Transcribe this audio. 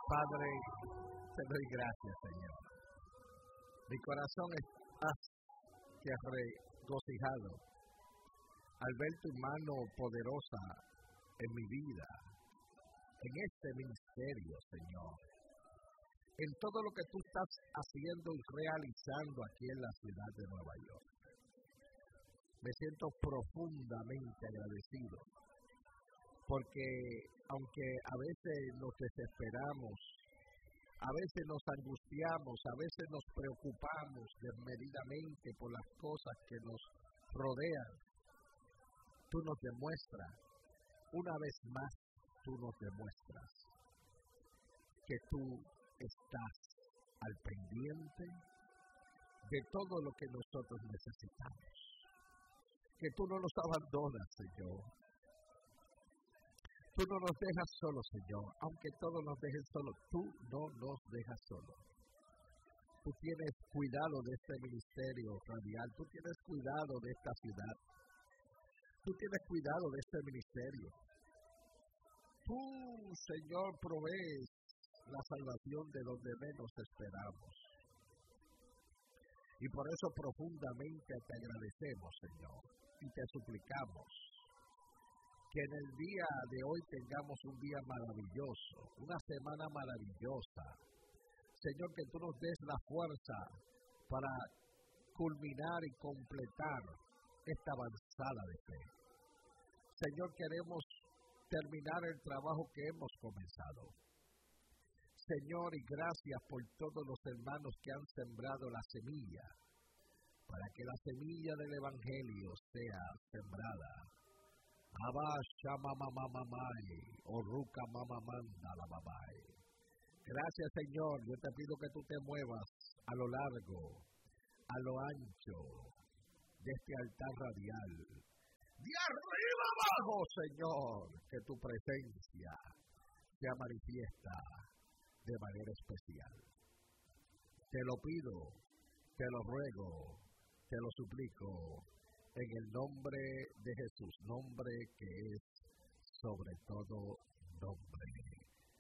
Padre, te doy gracias, Señor. Mi corazón es más que regocijado al ver tu mano poderosa en mi vida, en este ministerio, Señor. En todo lo que tú estás haciendo y realizando aquí en la ciudad de Nueva York. Me siento profundamente agradecido, porque aunque a veces nos desesperamos, a veces nos angustiamos, a veces nos preocupamos desmedidamente por las cosas que nos rodean, tú nos demuestras, una vez más, tú nos demuestras que tú estás al pendiente de todo lo que nosotros necesitamos. Que tú no nos abandonas, Señor. Tú no nos dejas solos, Señor. Aunque todos nos dejen solos, tú no nos dejas solos. Tú tienes cuidado de este ministerio radial. Tú tienes cuidado de esta ciudad. Tú tienes cuidado de este ministerio. Tú, Señor, provees la salvación de donde menos esperamos. Y por eso profundamente te agradecemos, Señor, y te suplicamos que en el día de hoy tengamos un día maravilloso, una semana maravillosa. Señor, que tú nos des la fuerza para culminar y completar esta avanzada de fe. Señor, queremos terminar el trabajo que hemos comenzado. Señor, y gracias por todos los hermanos que han sembrado la semilla, para que la semilla del Evangelio sea sembrada. Abba Shama Mamamamai, Oruka Mamamanda la Babai. Gracias, Señor. Yo te pido que tú te muevas a lo largo, a lo ancho de este altar radial. De arriba abajo, Señor, que tu presencia sea manifiesta de manera especial. Te lo pido, te lo ruego, te lo suplico, en el nombre de Jesús, nombre que es sobre todo nombre.